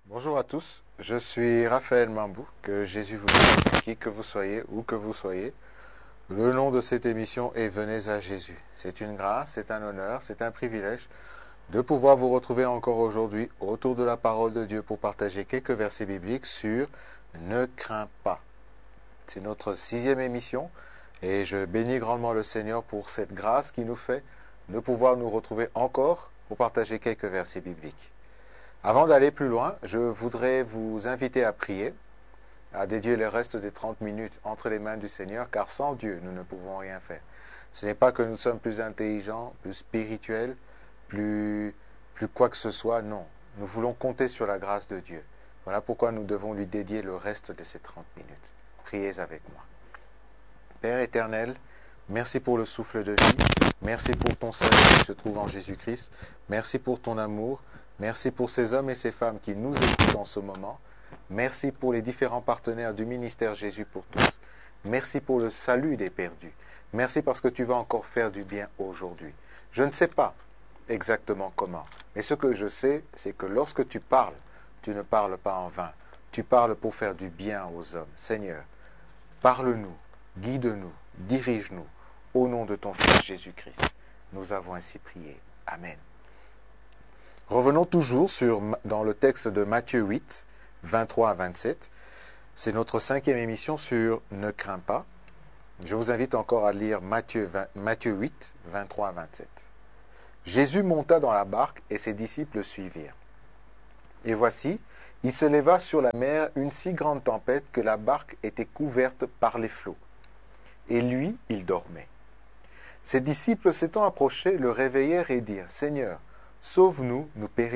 Bonjour à tous, je suis Raphaël Mambou, que Jésus vous bénisse, qui que vous soyez, où que vous soyez. Le nom de cette émission est Venez à Jésus. C'est une grâce, c'est un honneur, c'est un privilège de pouvoir vous retrouver encore aujourd'hui autour de la parole de Dieu pour partager quelques versets bibliques sur Ne crains pas. C'est notre 6e émission et je bénis grandement le Seigneur pour cette grâce qui nous fait de pouvoir nous retrouver encore pour partager quelques versets bibliques. Avant d'aller plus loin, je voudrais vous inviter à prier, à dédier le reste des 30 minutes entre les mains du Seigneur, car sans Dieu, nous ne pouvons rien faire. Ce n'est pas que nous sommes plus intelligents, plus spirituels, plus quoi que ce soit, non. Nous voulons compter sur la grâce de Dieu. Voilà pourquoi nous devons lui dédier le reste de ces 30 minutes. Priez avec moi. Père éternel, merci pour le souffle de vie, merci pour ton salut qui se trouve en Jésus-Christ, merci pour ton amour, merci pour ces hommes et ces femmes qui nous écoutent en ce moment, merci pour les différents partenaires du ministère Jésus pour tous, merci pour le salut des perdus, merci parce que tu vas encore faire du bien aujourd'hui. Je ne sais pas exactement comment, mais ce que je sais, c'est que lorsque tu parles, tu ne parles pas en vain, tu parles pour faire du bien aux hommes. Seigneur, parle-nous, guide-nous, dirige-nous, au nom de ton Fils Jésus-Christ. Nous avons ainsi prié. Amen. Revenons toujours dans le texte de Matthieu 8, 23 à 27. C'est notre 5e émission sur Ne crains pas. Je vous invite encore à lire Matthieu 8, 23 à 27. Jésus monta dans la barque et ses disciples le suivirent. Et voici, il se leva sur la mer une si grande tempête que la barque était couverte par les flots. Et lui, il dormait. Ses disciples s'étant approchés, le réveillèrent et dirent « Seigneur, sauve-nous, nous périssons. »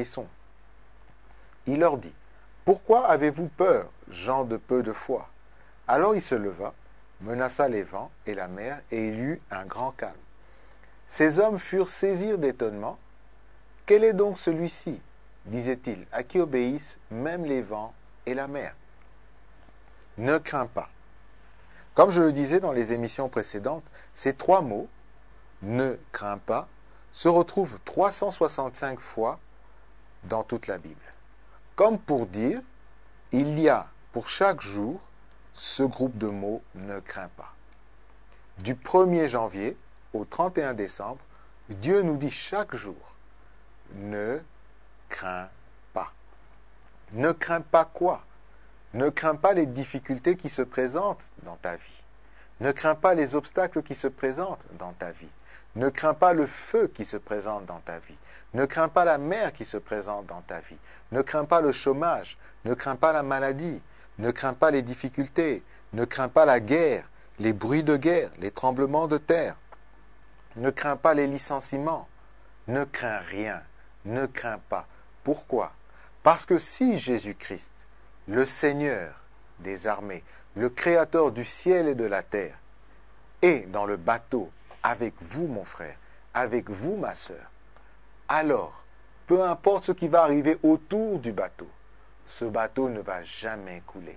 Il leur dit « Pourquoi avez-vous peur, gens de peu de foi ?» Alors il se leva, menaça les vents et la mer, et il y eut un grand calme. Ces hommes furent saisis d'étonnement. « Quel est donc celui-ci, disait-il, à qui obéissent même les vents et la mer ?» Ne crains pas. Comme je le disais dans les émissions précédentes, ces 3 mots, ne crains pas, se retrouvent 365 fois dans toute la Bible. Comme pour dire, il y a pour chaque jour ce groupe de mots ne crains pas. Du 1er janvier au 31 décembre, Dieu nous dit chaque jour, ne crains pas. Ne crains pas quoi? Ne crains pas les difficultés qui se présentent dans ta vie. Ne crains pas les obstacles qui se présentent dans ta vie. Ne crains pas le feu qui se présente dans ta vie. Ne crains pas la mer qui se présente dans ta vie. Ne crains pas le chômage. Ne crains pas la maladie. Ne crains pas les difficultés. Ne crains pas la guerre, les bruits de guerre, les tremblements de terre. Ne crains pas les licenciements. Ne crains rien. Ne crains pas. Pourquoi? Parce que si Jésus-Christ, le Seigneur des armées, le Créateur du ciel et de la terre, est dans le bateau avec vous, mon frère, avec vous, ma sœur, alors, peu importe ce qui va arriver autour du bateau, ce bateau ne va jamais couler.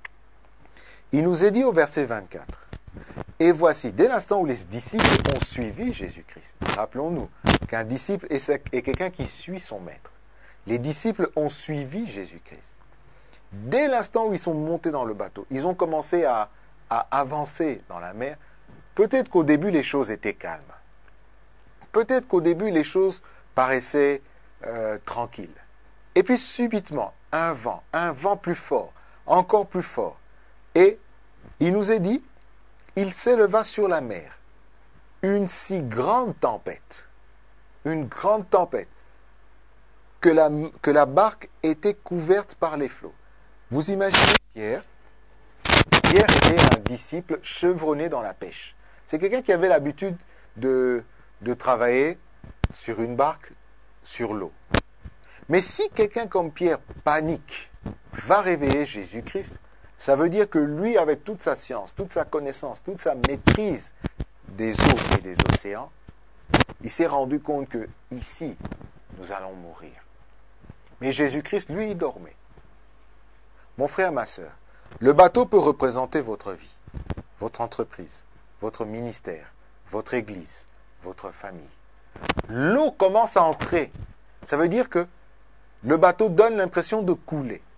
Il nous est dit au verset 24, « Et voici, dès l'instant où les disciples ont suivi Jésus-Christ, rappelons-nous qu'un disciple est quelqu'un qui suit son maître. Les disciples ont suivi Jésus-Christ. Dès l'instant où ils sont montés dans le bateau, ils ont commencé à avancer dans la mer. Peut-être qu'au début, les choses étaient calmes. Peut-être qu'au début, les choses paraissaient tranquilles. Et puis, subitement, un vent plus fort, encore plus fort. Et il nous est dit, il s'éleva sur la mer. Une si grande tempête, que la barque était couverte par les flots. Vous imaginez Pierre était un disciple chevronné dans la pêche. C'est quelqu'un qui avait l'habitude de travailler sur une barque, sur l'eau. Mais si quelqu'un comme Pierre panique, va réveiller Jésus-Christ, ça veut dire que lui, avec toute sa science, toute sa connaissance, toute sa maîtrise des eaux et des océans, il s'est rendu compte que ici, nous allons mourir. Mais Jésus-Christ, lui, il dormait. Mon frère, ma sœur, le bateau peut représenter votre vie, votre entreprise, votre ministère, votre église, votre famille. L'eau commence à entrer. Ça veut dire que le bateau donne l'impression de couler.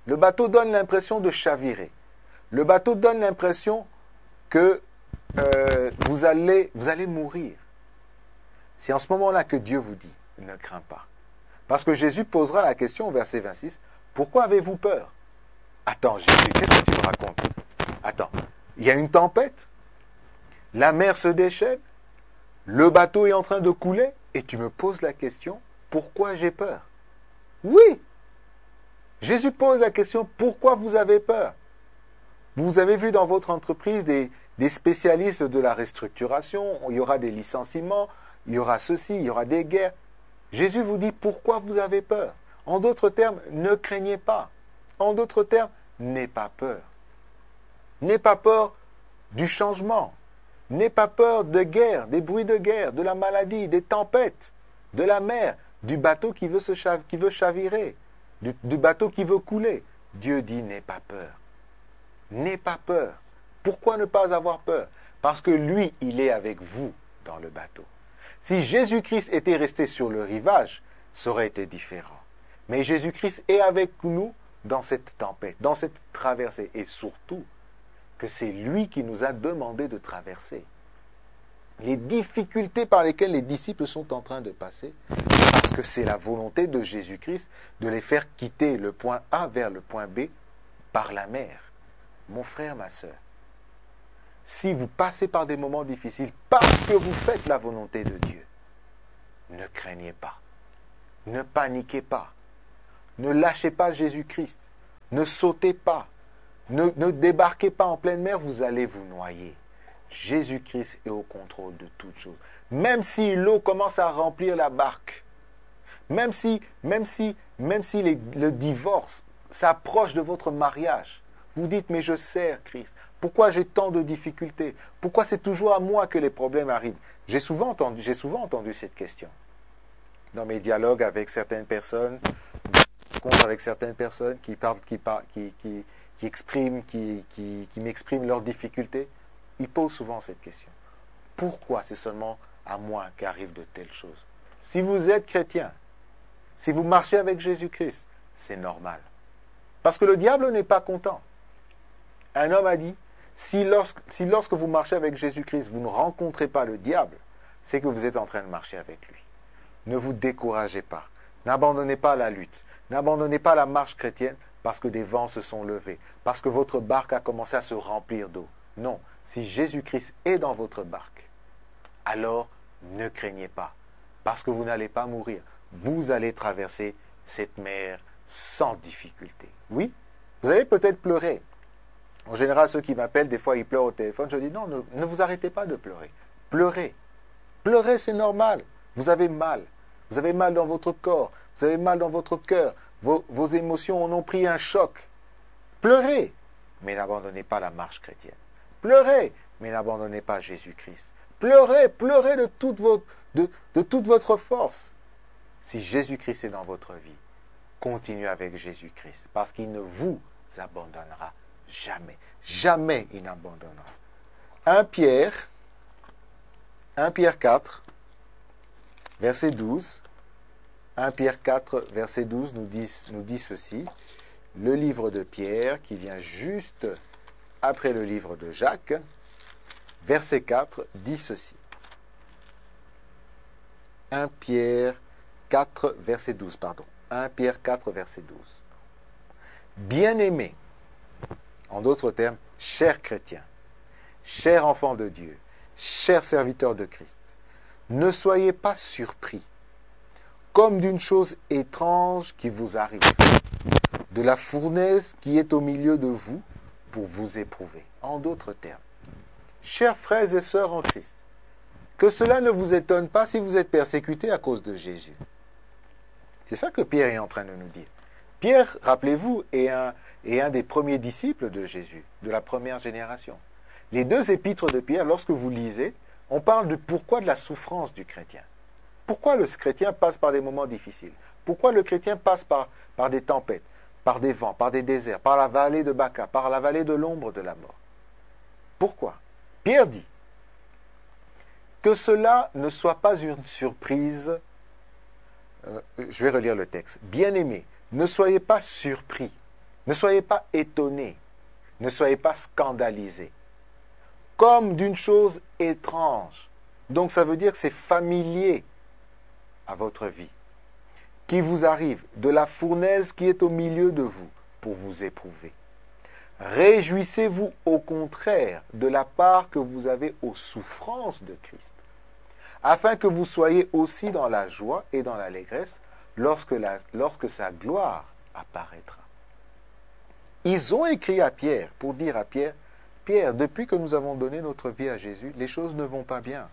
Le bateau donne l'impression de chavirer. Le bateau donne l'impression que vous allez mourir. C'est en ce moment-là que Dieu vous dit, ne crains pas. Parce que Jésus posera la question au verset 26, pourquoi avez-vous peur? Attends, Jésus, qu'est-ce que tu me racontes? Attends, il y a une tempête, la mer se déchaîne, le bateau est en train de couler, et tu me poses la question, pourquoi j'ai peur? Oui, Jésus pose la question, pourquoi vous avez peur? Vous avez vu dans votre entreprise des spécialistes de la restructuration, il y aura des licenciements, il y aura ceci, il y aura des guerres. Jésus vous dit, pourquoi vous avez peur? En d'autres termes, ne craignez pas. En d'autres termes, n'aie pas peur. N'aie pas peur du changement. N'aie pas peur de guerre, des bruits de guerre, de la maladie, des tempêtes, de la mer, du bateau qui veut chavirer, du bateau qui veut couler. Dieu dit, n'aie pas peur. N'aie pas peur. Pourquoi ne pas avoir peur? Parce que lui, il est avec vous dans le bateau. Si Jésus-Christ était resté sur le rivage, ça aurait été différent. Mais Jésus-Christ est avec nous dans cette tempête, dans cette traversée. Et surtout, que c'est lui qui nous a demandé de traverser. Les difficultés par lesquelles les disciples sont en train de passer, parce que c'est la volonté de Jésus-Christ de les faire quitter le point A vers le point B par la mer. Mon frère, ma sœur, si vous passez par des moments difficiles parce que vous faites la volonté de Dieu, ne craignez pas, ne paniquez pas, ne lâchez pas Jésus-Christ, ne sautez pas, ne débarquez pas en pleine mer, vous allez vous noyer. Jésus-Christ est au contrôle de toutes choses. Même si l'eau commence à remplir la barque, même si le divorce s'approche de votre mariage, vous dites, mais je sers Christ. Pourquoi j'ai tant de difficultés? Pourquoi c'est toujours à moi que les problèmes arrivent? J'ai souvent entendu cette question. Dans mes dialogues avec certaines personnes, avec certaines personnes qui m'expriment leurs difficultés, ils posent souvent cette question. Pourquoi c'est seulement à moi qu'arrivent de telles choses? Si vous êtes chrétien, si vous marchez avec Jésus-Christ, c'est normal. Parce que le diable n'est pas content. Un homme a dit, si lorsque vous marchez avec Jésus-Christ, vous ne rencontrez pas le diable, c'est que vous êtes en train de marcher avec lui. Ne vous découragez pas. N'abandonnez pas la lutte. N'abandonnez pas la marche chrétienne parce que des vents se sont levés, parce que votre barque a commencé à se remplir d'eau. Non, si Jésus-Christ est dans votre barque, alors ne craignez pas, parce que vous n'allez pas mourir. Vous allez traverser cette mer sans difficulté. Oui, vous allez peut-être pleurer. En général, ceux qui m'appellent, des fois, ils pleurent au téléphone. Je dis non, ne vous arrêtez pas de pleurer. Pleurez. Pleurez, c'est normal. Vous avez mal. Vous avez mal dans votre corps. Vous avez mal dans votre cœur. Vos émotions en ont pris un choc. Pleurez, mais n'abandonnez pas la marche chrétienne. Pleurez, mais n'abandonnez pas Jésus-Christ. Pleurez, pleurez de toute votre force. Si Jésus-Christ est dans votre vie, continuez avec Jésus-Christ, parce qu'il ne vous abandonnera jamais. Jamais il n'abandonnera. 1 Pierre 4, verset 12. 1 Pierre 4, verset 12 nous dit ceci. Le livre de Pierre, qui vient juste après le livre de Jacques, verset 4, dit ceci. 1 Pierre 4, verset 12, pardon. 1 Pierre 4, verset 12. Bien-aimés, en d'autres termes, chers chrétiens, chers enfants de Dieu, chers serviteurs de Christ, ne soyez pas surpris, comme d'une chose étrange qui vous arrive, de la fournaise qui est au milieu de vous pour vous éprouver. En d'autres termes, chers frères et sœurs en Christ, que cela ne vous étonne pas si vous êtes persécutés à cause de Jésus. C'est ça que Pierre est en train de nous dire. Pierre, rappelez-vous, est un des premiers disciples de Jésus, de la première génération. Les deux épîtres de Pierre, lorsque vous lisez, on parle du pourquoi de la souffrance du chrétien. Pourquoi le chrétien passe par des moments difficiles? Pourquoi le chrétien passe par des tempêtes, par des vents, par des déserts, par la vallée de Baca, par la vallée de l'ombre de la mort? Pourquoi? Pierre dit que cela ne soit pas une surprise. Je vais relire le texte. Bien-aimés, ne soyez pas surpris, Ne soyez pas étonnés, ne soyez pas scandalisés, comme d'une chose étrange. Donc ça veut dire que c'est familier à votre vie, qui vous arrive, de la fournaise qui est au milieu de vous pour vous éprouver. Réjouissez-vous au contraire de la part que vous avez aux souffrances de Christ, afin que vous soyez aussi dans la joie et dans l'allégresse lorsque sa gloire apparaîtra. Ils ont écrit à Pierre pour dire à Pierre, Pierre, depuis que nous avons donné notre vie à Jésus, les choses ne vont pas bien.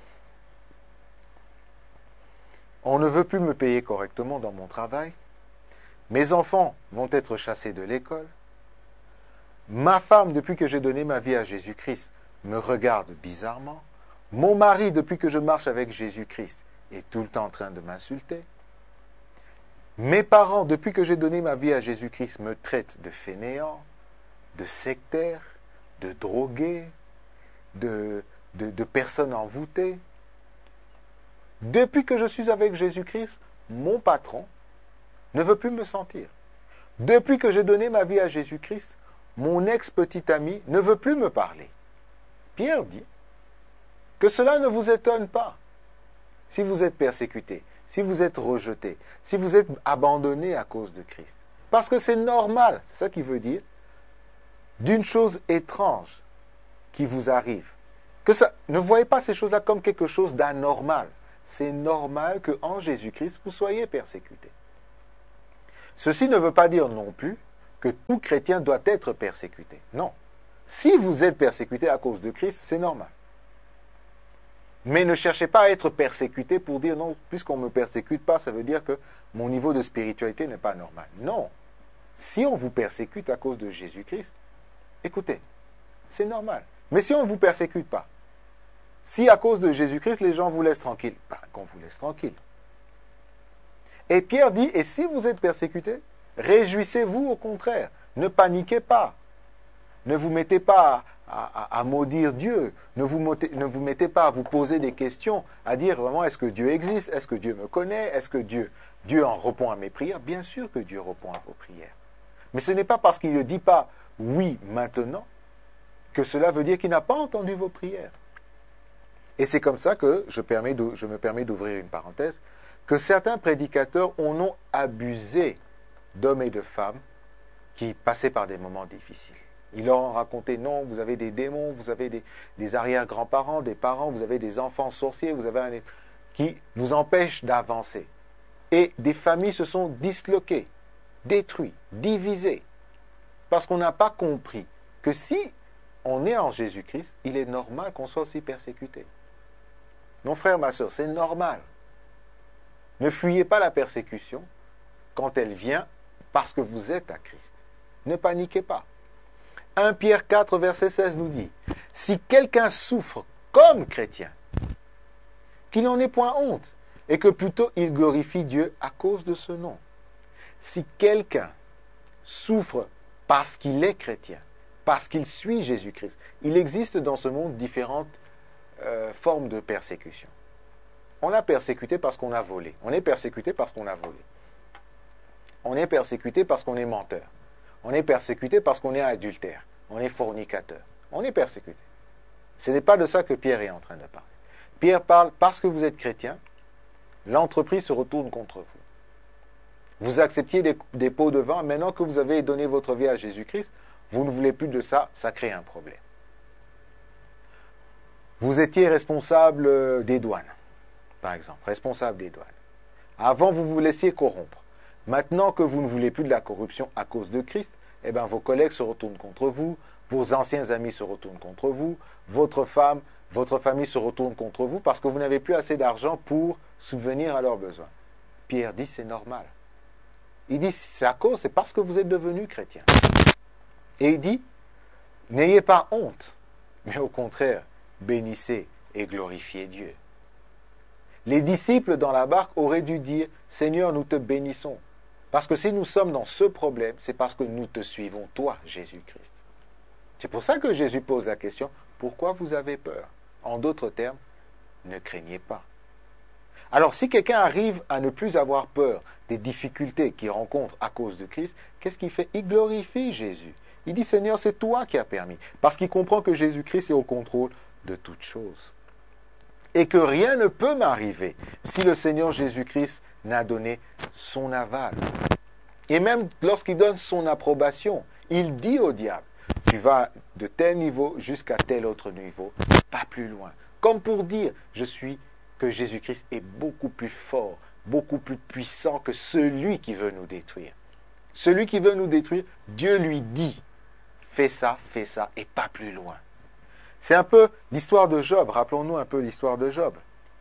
On ne veut plus me payer correctement dans mon travail. Mes enfants vont être chassés de l'école. Ma femme, depuis que j'ai donné ma vie à Jésus-Christ, me regarde bizarrement. Mon mari, depuis que je marche avec Jésus-Christ, est tout le temps en train de m'insulter. Mes parents, depuis que j'ai donné ma vie à Jésus-Christ, me traitent de fainéant, de sectaire, de drogué, de personne envoûtée. Depuis que je suis avec Jésus-Christ, mon patron ne veut plus me sentir. Depuis que j'ai donné ma vie à Jésus-Christ, mon ex-petit ami ne veut plus me parler. Pierre dit que cela ne vous étonne pas. Si vous êtes persécuté, si vous êtes rejeté, si vous êtes abandonné à cause de Christ. Parce que c'est normal, c'est ça qu'il veut dire, d'une chose étrange qui vous arrive. Ne voyez pas ces choses-là comme quelque chose d'anormal. C'est normal qu'en Jésus-Christ, vous soyez persécuté. Ceci ne veut pas dire non plus que tout chrétien doit être persécuté. Non. Si vous êtes persécuté à cause de Christ, c'est normal. Mais ne cherchez pas à être persécuté pour dire non, puisqu'on ne me persécute pas, ça veut dire que mon niveau de spiritualité n'est pas normal. Non. Si on vous persécute à cause de Jésus-Christ, écoutez, c'est normal. Mais si on ne vous persécute pas, si à cause de Jésus-Christ, les gens vous laissent tranquille, qu'on vous laisse tranquille. Et Pierre dit, et si vous êtes persécuté, réjouissez-vous au contraire, ne paniquez pas. Ne vous mettez pas à maudire Dieu, ne vous mettez pas à vous poser des questions, à dire vraiment, est-ce que Dieu existe, est-ce que Dieu me connaît, est-ce que Dieu en répond à mes prières? Bien sûr que Dieu répond à vos prières. Mais ce n'est pas parce qu'il ne dit pas oui maintenant que cela veut dire qu'il n'a pas entendu vos prières. Et c'est comme ça que je me permets d'ouvrir une parenthèse, que certains prédicateurs en ont abusé d'hommes et de femmes qui passaient par des moments difficiles. Ils leur ont raconté, non, vous avez des démons, vous avez des arrière-grands-parents, des parents, vous avez des enfants sorciers, vous avez qui vous empêchent d'avancer. Et des familles se sont disloquées, détruites, divisées, parce qu'on n'a pas compris que si on est en Jésus-Christ, il est normal qu'on soit aussi persécuté. Mon frère, ma soeur, c'est normal. Ne fuyez pas la persécution quand elle vient parce que vous êtes à Christ. Ne paniquez pas. 1 Pierre 4, verset 16 nous dit, « Si quelqu'un souffre comme chrétien, qu'il n'en ait point honte, et que plutôt il glorifie Dieu à cause de ce nom. Si quelqu'un souffre parce qu'il est chrétien, parce qu'il suit Jésus-Christ, il existe dans ce monde différentes formes de persécution. On a persécuté parce qu'on a volé. On est persécuté parce qu'on a volé. On est persécuté parce qu'on est menteur. On est persécuté parce qu'on est adultère. On est fornicateur. On est persécuté. Ce n'est pas de ça que Pierre est en train de parler. Pierre parle parce que vous êtes chrétien, l'entreprise se retourne contre vous. Vous acceptiez des pots de vin, maintenant que vous avez donné votre vie à Jésus-Christ, vous ne voulez plus de ça, ça crée un problème. Vous étiez responsable des douanes, par exemple, responsable des douanes. Avant, vous vous laissiez corrompre. Maintenant que vous ne voulez plus de la corruption à cause de Christ, eh bien, vos collègues se retournent contre vous, vos anciens amis se retournent contre vous, votre femme, votre famille se retourne contre vous parce que vous n'avez plus assez d'argent pour subvenir à leurs besoins. Pierre dit, c'est normal. Il dit, c'est parce que vous êtes devenu chrétien. Et il dit, n'ayez pas honte, mais au contraire, bénissez et glorifiez Dieu. Les disciples dans la barque auraient dû dire, Seigneur, nous te bénissons. Parce que si nous sommes dans ce problème, c'est parce que nous te suivons, toi, Jésus-Christ. C'est pour ça que Jésus pose la question, pourquoi vous avez peur? En d'autres termes, ne craignez pas. Alors, si quelqu'un arrive à ne plus avoir peur des difficultés qu'il rencontre à cause de Christ, qu'est-ce qu'il fait? Il glorifie Jésus. Il dit, Seigneur, c'est toi qui as permis. Parce qu'il comprend que Jésus-Christ est au contrôle de toutes choses. Et que rien ne peut m'arriver si le Seigneur Jésus-Christ n'a donné son aval. Et même lorsqu'il donne son approbation, il dit au diable, tu vas de tel niveau jusqu'à tel autre niveau, pas plus loin. Comme pour dire, que Jésus-Christ est beaucoup plus fort, beaucoup plus puissant que celui qui veut nous détruire. Celui qui veut nous détruire, Dieu lui dit, fais ça, et pas plus loin. C'est un peu l'histoire de Job. Rappelons-nous un peu l'histoire de Job.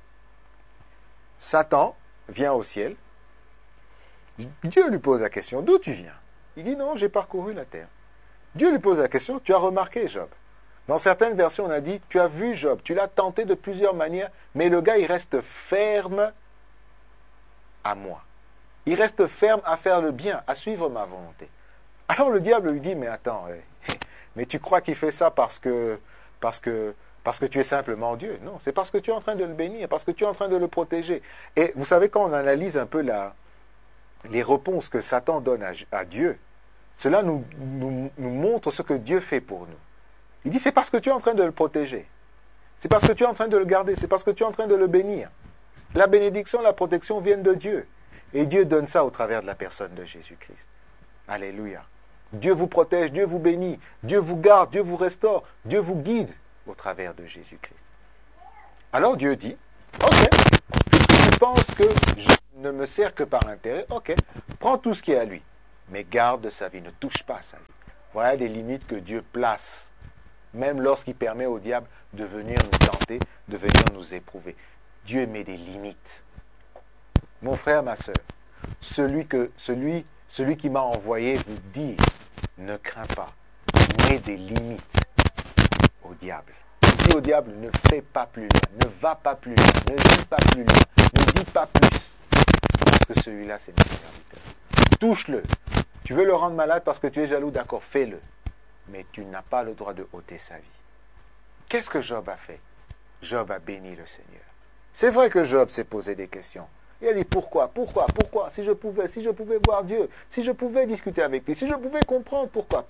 Satan vient au ciel. Dieu lui pose la question, d'où tu viens? Il dit, non, j'ai parcouru la terre. Dieu lui pose la question, tu as remarqué Job? Dans certaines versions, on a dit, tu as vu Job, tu l'as tenté de plusieurs manières, mais le gars, il reste ferme à moi. Il reste ferme à faire le bien, à suivre ma volonté. Alors le diable lui dit, mais attends, mais tu crois qu'il fait ça parce que tu es simplement Dieu? Non, c'est parce que tu es en train de le bénir, parce que tu es en train de le protéger. Et vous savez, quand on analyse un peu les réponses que Satan donne à Dieu, cela nous montre ce que Dieu fait pour nous. Il dit, c'est parce que tu es en train de le protéger. C'est parce que tu es en train de le garder. C'est parce que tu es en train de le bénir. La bénédiction, la protection viennent de Dieu. Et Dieu donne ça au travers de la personne de Jésus-Christ. Alléluia. Dieu vous protège, Dieu vous bénit, Dieu vous garde, Dieu vous restaure, Dieu vous guide au travers de Jésus-Christ. Alors Dieu dit, ok, puisque tu penses que je ne me sers que par intérêt, ok, prends tout ce qui est à lui, mais garde sa vie, ne touche pas à sa vie. Voilà les limites que Dieu place, même lorsqu'il permet au diable de venir nous tenter, de venir nous éprouver. Dieu met des limites. Mon frère, ma soeur, celui qui m'a envoyé vous dit, ne crains pas, mets des limites au diable. Dis au diable, ne fais pas plus loin, ne va pas plus loin, ne dis pas plus loin, ne dis pas plus, parce que celui-là, c'est mon serviteur. Touche-le. Tu veux le rendre malade parce que tu es jaloux, d'accord, fais-le. Mais tu n'as pas le droit de ôter sa vie. Qu'est-ce que Job a fait? Job a béni le Seigneur. C'est vrai que Job s'est posé des questions. Il a dit pourquoi? Si je pouvais voir Dieu, si je pouvais discuter avec lui, si je pouvais comprendre pourquoi?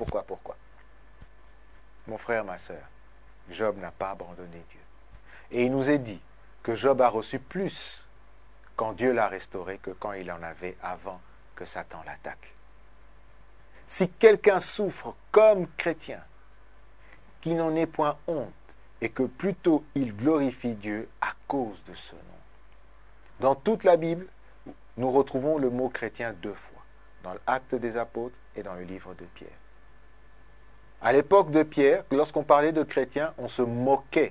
Mon frère, ma soeur, Job n'a pas abandonné Dieu. Et il nous est dit que Job a reçu plus quand Dieu l'a restauré que quand il en avait avant que Satan l'attaque. Si quelqu'un souffre comme chrétien, qu'il n'en ait point honte et que plutôt il glorifie Dieu à cause de ce nom. Dans toute la Bible, nous retrouvons le mot chrétien 2 fois, dans l'Acte des Apôtres et dans le livre de Pierre. À l'époque de Pierre, lorsqu'on parlait de chrétiens, on se moquait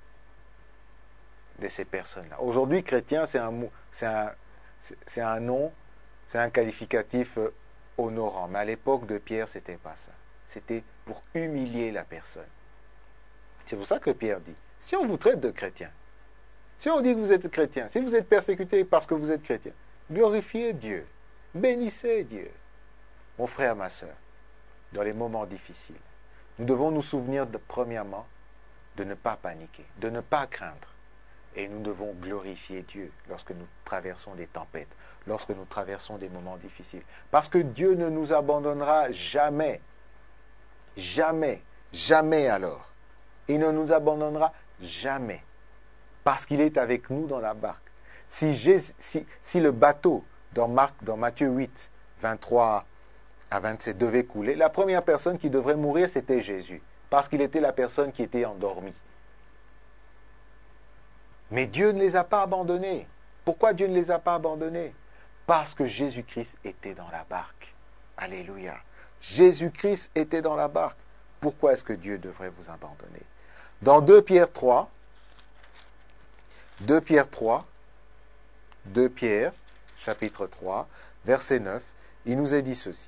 de ces personnes-là. Aujourd'hui, chrétien, c'est un nom, c'est un qualificatif honorant. Mais à l'époque de Pierre, ce n'était pas ça. C'était pour humilier la personne. C'est pour ça que Pierre dit, si on vous traite de chrétien, si on dit que vous êtes chrétien, si vous êtes persécuté parce que vous êtes chrétien, glorifiez Dieu, bénissez Dieu. Mon frère, ma soeur, dans les moments difficiles, nous devons nous souvenir premièrement de ne pas paniquer, de ne pas craindre. Et nous devons glorifier Dieu lorsque nous traversons des tempêtes, lorsque nous traversons des moments difficiles. Parce que Dieu ne nous abandonnera jamais. Jamais. Jamais alors. Il ne nous abandonnera jamais. Parce qu'il est avec nous dans la barque. Si le bateau, dans Matthieu 8, 23 à 27, devait couler, la première personne qui devrait mourir, c'était Jésus. Parce qu'il était la personne qui était endormie. Mais Dieu ne les a pas abandonnés. Pourquoi Dieu ne les a pas abandonnés? Parce que Jésus-Christ était dans la barque. Alléluia. Jésus-Christ était dans la barque. Pourquoi est-ce que Dieu devrait vous abandonner? Dans 2 Pierre 3, 2 Pierre, chapitre 3, verset 9, il nous est dit ceci.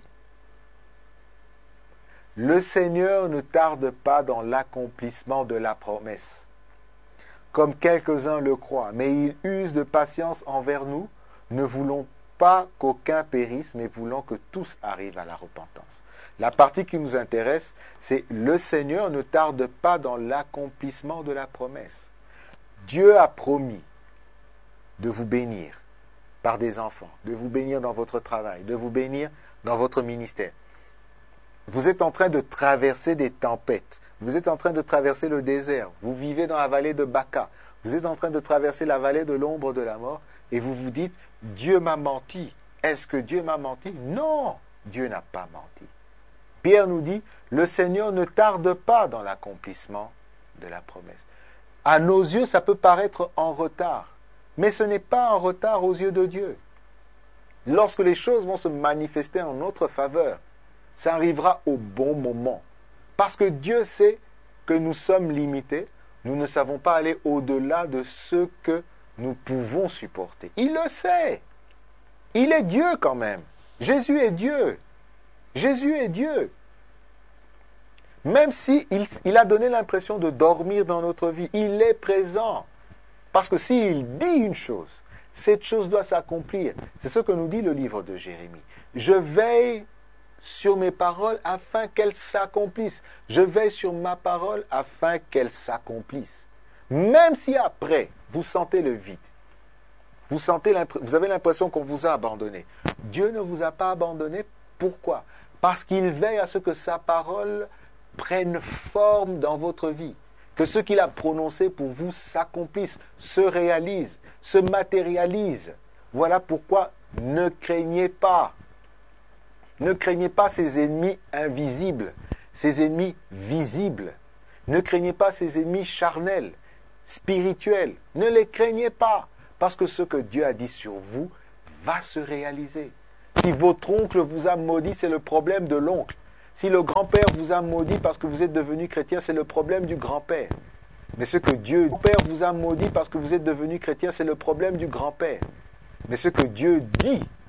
Le Seigneur ne tarde pas dans l'accomplissement de la promesse, comme quelques-uns le croient, mais il use de patience envers nous, ne voulons pas qu'aucun périsse, mais voulons que tous arrivent à la repentance. La partie qui nous intéresse, c'est le Seigneur ne tarde pas dans l'accomplissement de la promesse. Dieu a promis de vous bénir. par des enfants, de vous bénir dans votre travail, de vous bénir dans votre ministère. Vous êtes en train de traverser des tempêtes. Vous êtes en train de traverser le désert. Vous vivez dans la vallée de Baca. Vous êtes en train de traverser la vallée de l'ombre de la mort et vous vous dites, Dieu m'a menti. Est-ce que Dieu m'a menti? Non, Dieu n'a pas menti. Pierre nous dit, le Seigneur ne tarde pas dans l'accomplissement de la promesse. À nos yeux, ça peut paraître en retard, mais ce n'est pas en retard aux yeux de Dieu. Lorsque les choses vont se manifester en notre faveur, ça arrivera au bon moment. Parce que Dieu sait que nous sommes limités, nous ne savons pas aller au-delà de ce que nous pouvons supporter. Il le sait. Il est Dieu quand même. Jésus est Dieu. Jésus est Dieu. Même s'il a donné l'impression de dormir dans notre vie, il est présent. Parce que s'il dit une chose, cette chose doit s'accomplir. C'est ce que nous dit le livre de Jérémie. Je veille sur mes paroles afin qu'elles s'accomplissent. Je veille sur ma parole afin qu'elles s'accomplissent. Même si après, vous sentez le vide, vous avez l'impression qu'on vous a abandonné. Dieu ne vous a pas abandonné. Pourquoi? Parce qu'il veille à ce que sa parole prenne forme dans votre vie. Que ce qu'il a prononcé pour vous s'accomplisse, se réalise, se matérialise. Voilà pourquoi ne craignez pas. Ne craignez pas ces ennemis invisibles, ces ennemis visibles. Ne craignez pas ces ennemis charnels, spirituels. Ne les craignez pas, parce que ce que Dieu a dit sur vous va se réaliser. Si votre oncle vous a maudit, c'est le problème de l'oncle. Si le grand-père vous a maudit parce que vous êtes devenu chrétien, c'est le problème du grand-père. Mais ce que Dieu, le père vous a maudit parce que vous êtes devenu chrétien, c'est le problème du grand-père. Mais ce que Dieu dit